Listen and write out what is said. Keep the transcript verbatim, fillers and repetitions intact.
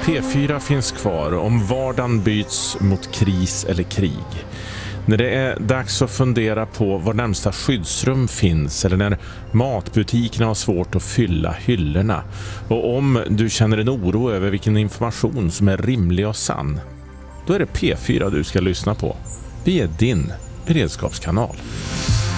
P fyra finns kvar om vardagen byts mot kris eller krig. När det är dags att fundera på var närmsta skyddsrum finns eller när matbutikerna har svårt att fylla hyllorna. Och om du känner en oro över vilken information som är rimlig och sann, då är det P fyra du ska lyssna på. Vi är din beredskapskanal.